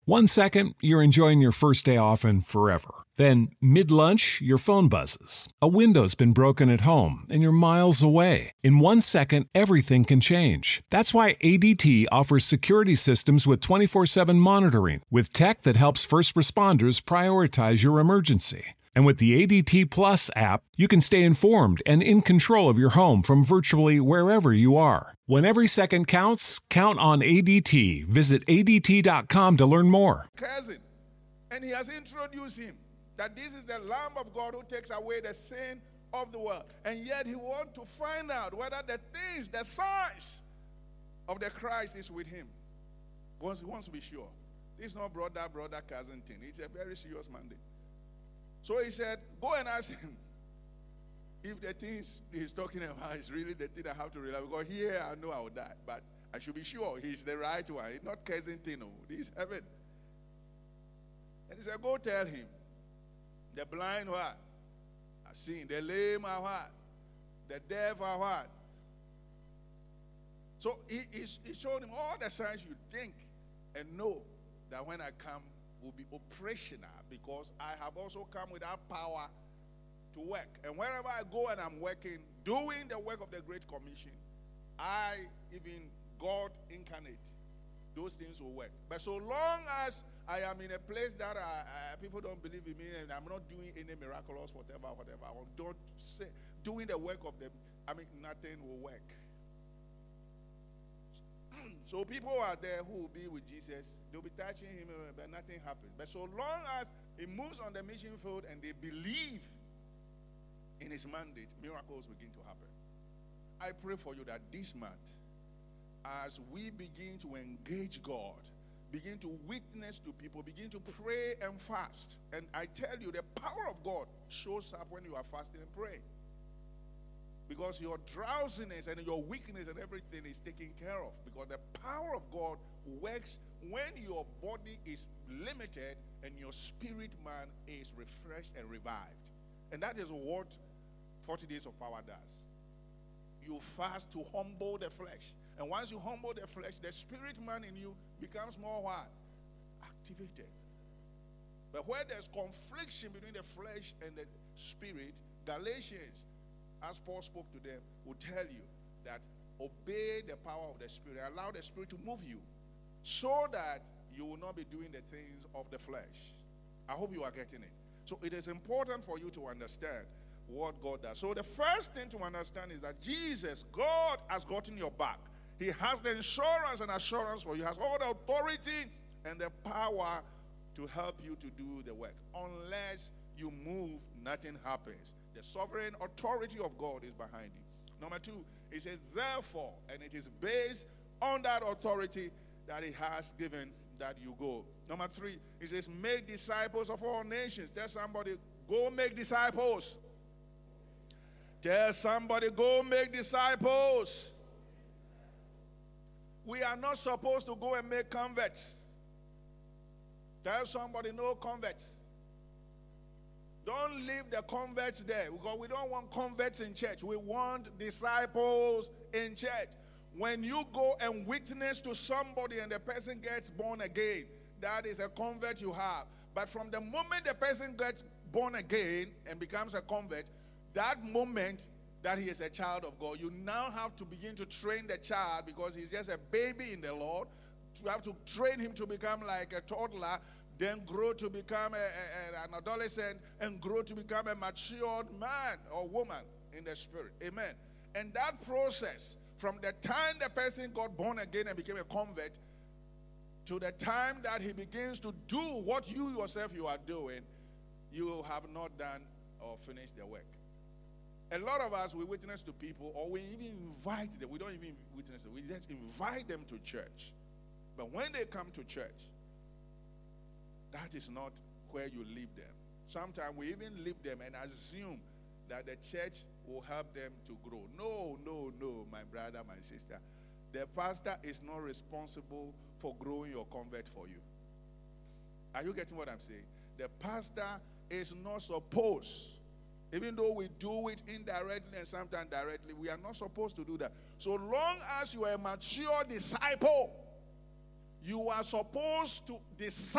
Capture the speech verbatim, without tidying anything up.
One second, you're enjoying your first day off and forever. Then, mid-lunch, your phone buzzes. A window's been broken at home and you're miles away. In one second, everything can change. That's why A D T offers security systems with twenty-four seven monitoring, with tech that helps first responders prioritize your emergency. And with the A D T Plus app, you can stay informed and in control of your home from virtually wherever you are. When every second counts, count on A D T. Visit A D T dot com to learn more. Cousin, and he has introduced him that this is the Lamb of God who takes away the sin of the world. And yet he wants to find out whether the things, the signs of the Christ is with him. He wants to be sure. This is not brother, brother, cousin thing. It's a very serious mandate. So he said, go and ask him if the things he's talking about is really the thing I have to realize. Because here I know I will die. But I should be sure he's the right one. It's not cousin thing. No. This is heaven. And he said, go tell him. The blind what? Are seeing. The lame are what? The deaf are what? So he, he, he showed him all the signs you think and know that when I come will be operational, because I have also come without power to work. And wherever I go and I'm working, doing the work of the Great Commission, I, even God incarnate, those things will work. But so long as I am in a place that I, I, people don't believe in me and I'm not doing any miraculous whatever, whatever, or don't say, doing the work of them, I mean, nothing will work. So people are there who will be with Jesus. They'll be touching him, but nothing happens. But so long as he moves on the mission field and they believe in his mandate, miracles begin to happen. I pray for you that this month, as we begin to engage God, begin to witness to people, begin to pray and fast. And I tell you, the power of God shows up when you are fasting and praying. Because your drowsiness and your weakness and everything is taken care of. Because the power of God works when your body is limited and your spirit man is refreshed and revived. And that is what forty days of power does. You fast to humble the flesh. And once you humble the flesh, the spirit man in you becomes more what? Activated. But where there's confliction between the flesh and the spirit, Galatians, as Paul spoke to them, will tell you that obey the power of the Spirit. Allow the Spirit to move you so that you will not be doing the things of the flesh. I hope you are getting it. So it is important for you to understand what God does. So the first thing to understand is that Jesus, God, has gotten your back. He has the insurance and assurance for you. He has all the authority and the power to help you to do the work. Unless you move, nothing happens. The sovereign authority of God is behind you. Number two, it says, therefore, and it is based on that authority that he has given that you go. Number three, it says, make disciples of all nations. Tell somebody, go make disciples. Tell somebody, go make disciples. We are not supposed to go and make converts. Tell somebody, no converts. Don't leave the converts there, because we don't want converts in church. We want disciples in church. When you go and witness to somebody and the person gets born again, that is a convert you have. But from the moment the person gets born again and becomes a convert, that moment that he is a child of God, you now have to begin to train the child, because he's just a baby in the Lord. You have to train him to become like a toddler, then grow to become a, a, an adolescent, and grow to become a matured man or woman in the spirit. Amen. And that process, from the time the person got born again and became a convert, to the time that he begins to do what you yourself you are doing, you have not done or finished the work. A lot of us, we witness to people, or we even invite them. We don't even witness them. We just invite them to church. But when they come to church, that is not where you leave them. Sometimes we even leave them and assume that the church will help them to grow. No, no, no, my brother, my sister. The pastor is not responsible for growing your convert for you. Are you getting what I'm saying? The pastor is not supposed, even though we do it indirectly and sometimes directly, we are not supposed to do that. So long as you are a mature disciple, you are supposed to decide